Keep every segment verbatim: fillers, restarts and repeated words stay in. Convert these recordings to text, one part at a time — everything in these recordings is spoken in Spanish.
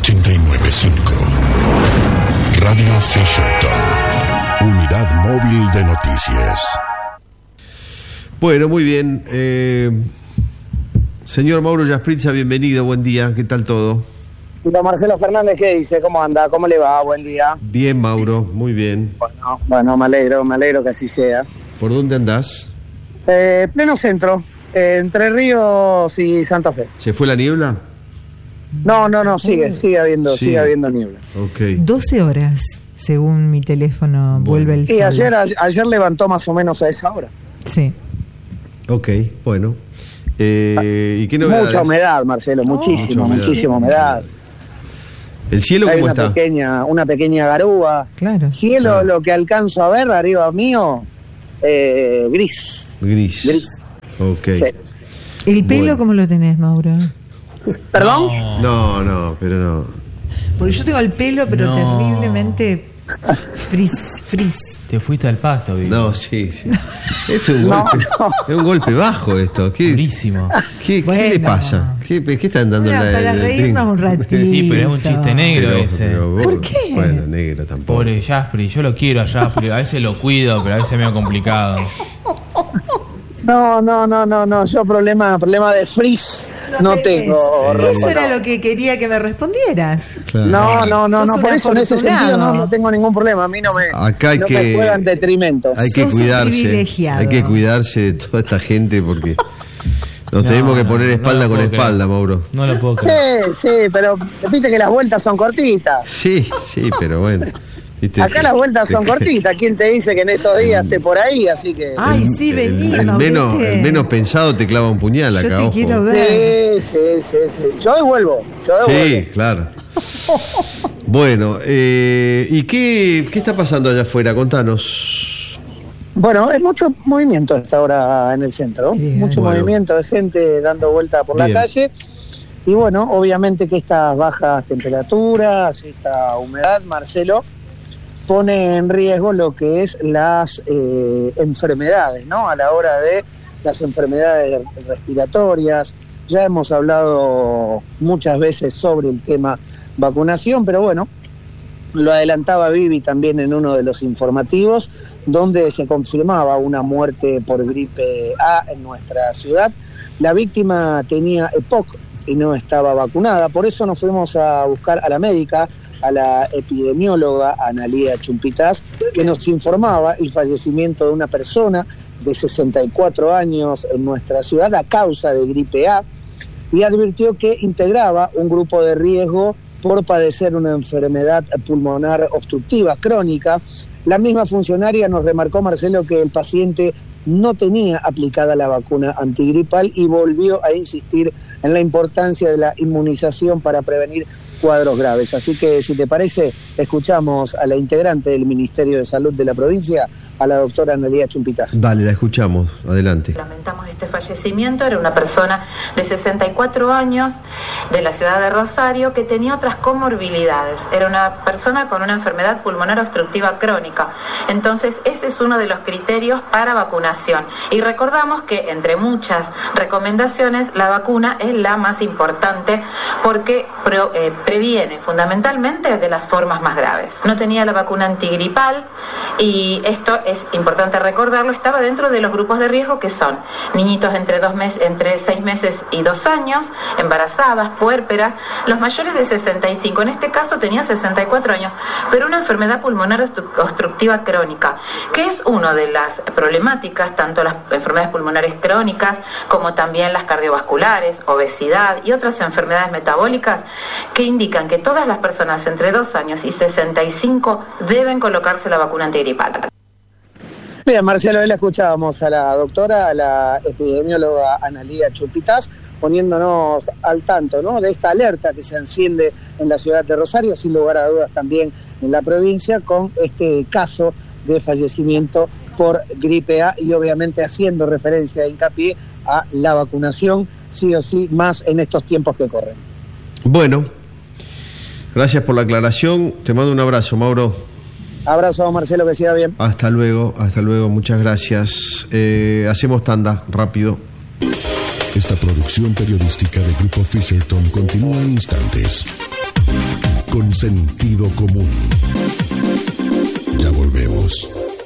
ochenta y nueve punto cinco. Radio Fisherton, unidad móvil de noticias. Bueno, muy bien. Eh, señor Mauro Yaspritza, bienvenido, buen día. ¿Qué tal todo? Don Marcelo Fernández, ¿qué dice? ¿Cómo anda? ¿Cómo le va? Buen día. Bien, Mauro, muy bien. Bueno, bueno, me alegro, me alegro que así sea. ¿Por dónde andás? Eh, pleno centro, eh, Entre Ríos y Santa Fe. ¿Se fue la niebla? No, no, no, sigue, sigue habiendo, Sí. sigue habiendo niebla. Ok. doce horas, según mi teléfono, Bueno. vuelve el sol. Y ayer, a- ayer levantó más o menos a esa hora. Sí. Ok, bueno. Eh, ¿Y qué novedades? Mucha humedad, Marcelo, muchísima, Mucha humedad. muchísima humedad. ¿El cielo Hay cómo una está? pequeña, una pequeña garúa. Claro. Cielo, Ah. lo que alcanzo a ver arriba mío, eh, gris. Gris. Gris. Ok. Sí. ¿El pelo Bueno. cómo lo tenés, Mauro? ¿Perdón? No, no, pero no. Porque yo tengo el pelo, pero No. terriblemente frizz, frizz. Te fuiste al pasto, Vivi. No, sí, sí. Esto es un No, golpe. no. Es un golpe bajo esto. ¿Qué, Durísimo. qué, qué Bueno. le pasa? ¿Qué, qué están dando Bueno, la, para el- el- reírnos un ratito. Sí, pero es un chiste negro Pero- ese. pero vos- ¿Por qué? Bueno, negro tampoco. Pobre Jaspri, yo lo quiero a Jaspri, a veces lo cuido, pero a veces es medio complicado. No, no, no, no, no. Yo problema, problema de frizz no tengo. Eh, Rocco, Eso era no. lo que quería que me respondieras. Claro. No, no, no, Sos no, un por eso en ese afortunado. sentido no, no tengo ningún problema. A mí no me, Acá hay no que- me juegan detrimentos. Hay que Sos un cuidarse. privilegiado. Hay que cuidarse de toda esta gente porque nos No, tenemos que no, poner no espalda lo con puedo espalda, creer. Mauro. No lo puedo creer. Sí, sí, pero viste que las vueltas son cortitas. Sí, sí, pero bueno. ¿Viste? Acá las vueltas son cortitas. ¿Quién te dice que en estos días esté por ahí? Así que... Ay, sí, El- vení, el, menos, ¿viste? el menos pensado te clava un puñal Yo acá, te ojo. quiero ver. Sí, sí, sí, sí. Yo devuelvo, yo Sí, devuelvo. claro. Bueno, eh, ¿y qué, qué está pasando allá afuera? Contanos. Bueno, hay mucho movimiento a esta hora en el centro. Bien. Mucho Bueno. movimiento de gente dando vuelta por Bien. la calle. Y bueno, obviamente que estas bajas temperaturas, esta humedad, Marcelo, pone en riesgo lo que es las eh, enfermedades, ¿no? A la hora de las enfermedades respiratorias. Ya hemos hablado muchas veces sobre el tema vacunación, pero bueno, lo adelantaba Vivi también en uno de los informativos, donde se confirmaba una muerte por gripe A en nuestra ciudad. La víctima tenía E P O C y no estaba vacunada, por eso nos fuimos a buscar a la médica, a la epidemióloga Analía Chumpitaz, que nos informaba el fallecimiento de una persona de sesenta y cuatro años en nuestra ciudad a causa de gripe A, y advirtió que integraba un grupo de riesgo por padecer una enfermedad pulmonar obstructiva crónica. La misma funcionaria nos remarcó, Marcelo, que el paciente no tenía aplicada la vacuna antigripal y volvió a insistir en la importancia de la inmunización para prevenir cuadros graves. Así que, si te parece, escuchamos a la integrante del Ministerio de Salud de la provincia, a la doctora Analía Chumpitaz. Dale, la escuchamos. Adelante. Lamentamos este fallecimiento. Era una persona de sesenta y cuatro años de la ciudad de Rosario que tenía otras comorbilidades. Era una persona con una enfermedad pulmonar obstructiva crónica. Entonces, ese es uno de los criterios para vacunación. Y recordamos que, entre muchas recomendaciones, la vacuna es la más importante porque pro, eh, previene fundamentalmente de las formas más graves. No tenía la vacuna antigripal y esto es importante recordarlo, estaba dentro de los grupos de riesgo que son niñitos entre dos meses, entre seis meses y dos años, embarazadas, puérperas, los mayores de sesenta y cinco, en este caso tenía sesenta y cuatro años, pero una enfermedad pulmonar obstructiva crónica, que es una de las problemáticas, tanto las enfermedades pulmonares crónicas como también las cardiovasculares, obesidad y otras enfermedades metabólicas, que indican que todas las personas entre dos años y sesenta y cinco deben colocarse la vacuna antigripal. Bien, Marcelo, ahí la escuchábamos a la doctora, a la epidemióloga Analía Chumpitaz, poniéndonos al tanto, ¿no?, de esta alerta que se enciende en la ciudad de Rosario, sin lugar a dudas también en la provincia, con este caso de fallecimiento por gripe A y obviamente haciendo referencia de hincapié a la vacunación, sí o sí, más en estos tiempos que corren. Bueno, gracias por la aclaración. Te mando un abrazo, Mauro. Abrazo, Marcelo, que siga bien. Hasta luego, hasta luego, muchas gracias. Eh, hacemos tanda, rápido. Esta producción periodística de Grupo Fisherton continúa en instantes. con sentido común. Ya volvemos.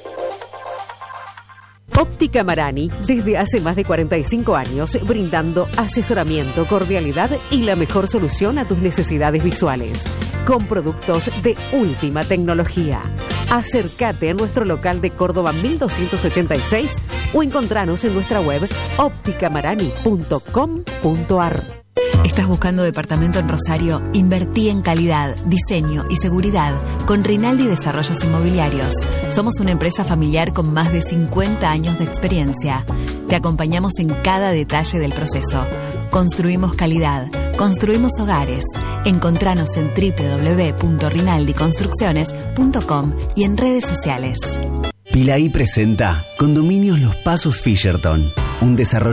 Óptica Marani, desde hace más de cuarenta y cinco años, brindando asesoramiento, cordialidad y la mejor solución a tus necesidades visuales. Con productos de última tecnología. Acércate a nuestro local de Córdoba mil doscientos ochenta y seis o encontranos en nuestra web óptica marani punto com punto ar. ¿Estás buscando departamento en Rosario? Invertí en calidad, diseño y seguridad con Rinaldi Desarrollos Inmobiliarios. Somos una empresa familiar con más de cincuenta años de experiencia. Te acompañamos en cada detalle del proceso. Construimos calidad, construimos hogares. Encontranos en doble u doble u doble u punto rinaldi construcciones punto com y en redes sociales. Pilaí presenta Condominios Los Pasos Fisherton, un desarrollo